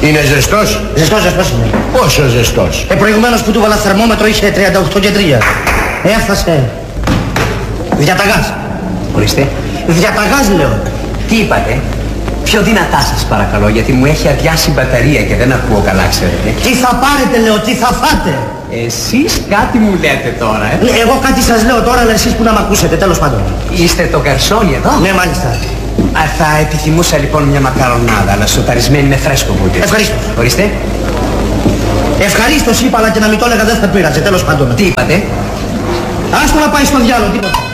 Είναι ζεστός? Ζεστός είναι. Πόσο ζεστός? Προηγουμένως που του βάλα θερμόμετρο είχε 38 και 3. Έφτασε. Διαταγάς. Ορίστε. Διαταγάς λέω. Τι είπατε? Πιο δυνατά σας παρακαλώ, γιατί μου έχει αδειάσει η μπαταρία και δεν ακούω καλά, ξέρετε. Τι θα πάρετε λέω, τι θα φάτε? Εσείς κάτι μου λέτε τώρα, Εγώ κάτι σας λέω τώρα, αλλά εσείς που να μ' ακούσετε, τέλος πάντων. Είστε το καρσόνι εδώ? Ναι, μάλιστα. Θα επιθυμούσα λοιπόν μια μακαρονάδα, αλλά σοταρισμένη με φρέσκο βούτυρο. Ευχαριστώ. Ορίστε. Ευχαρίστως είπα, αλλά και να μην το έλεγα δεν θα πείραζε, τέλος πάντων. Τι είπατε? Άστο να πάει στο διάλογο, τίποτα.